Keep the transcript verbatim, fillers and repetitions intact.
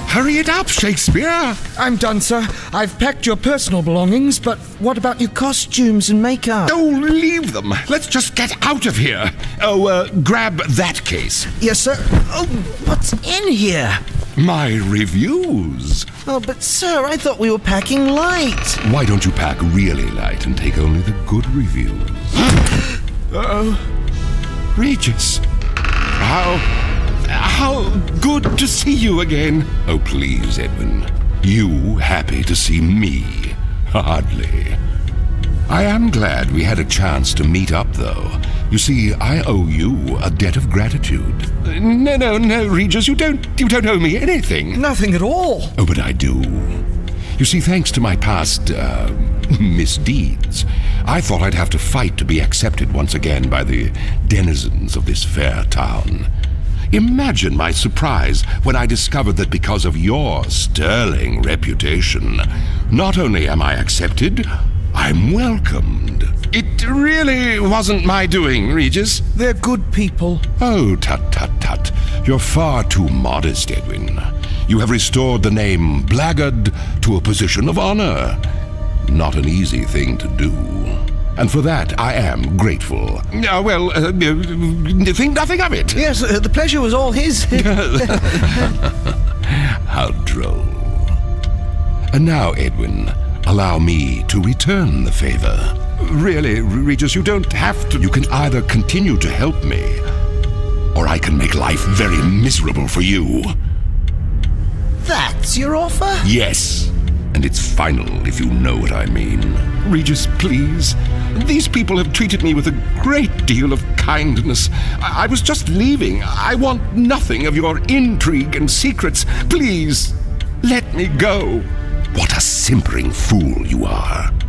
Hurry it up, Shakespeare! I'm done, sir. I've packed your personal belongings, but what about your costumes and makeup? Oh, leave them. Let's just get out of here. Oh, uh, grab that case. Yes, sir. Oh, what's in here? My reviews. Oh, but sir, I thought we were packing light. Why don't you pack really light and take only the good reviews? Uh-oh. Regis. How... how good to see you again. Oh, please, Edwin. You happy to see me? Hardly. I am glad we had a chance to meet up, though. You see, I owe you a debt of gratitude. No, no, no, Regis, you don't, you don't owe me anything. Nothing at all. Oh, but I do. You see, thanks to my past, uh, misdeeds, I thought I'd have to fight to be accepted once again by the denizens of this fair town. Imagine my surprise when I discovered that because of your sterling reputation, not only am I accepted, I'm welcomed. It really wasn't my doing, Regis. They're good people. Oh, tut, tut, tut. You're far too modest, Edwin. You have restored the name Blackguard to a position of honor. Not an easy thing to do. And for that, I am grateful. Uh, well, uh, think nothing of it. Yes, uh, the pleasure was all his. How droll. And now, Edwin, allow me to return the favor. Really, Regis, you don't have to. You can either continue to help me, or I can make life very miserable for you. That's your offer? Yes. And it's final, if you know what I mean. Regis, please. These people have treated me with a great deal of kindness. I, I was just leaving. I want nothing of your intrigue and secrets. Please, let me go. What a simpering fool you are.